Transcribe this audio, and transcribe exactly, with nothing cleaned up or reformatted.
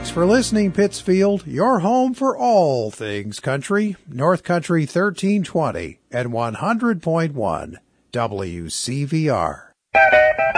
Thanks for listening, Pittsfield, your home for all things country. North Country thirteen twenty and one hundred point one W C V R.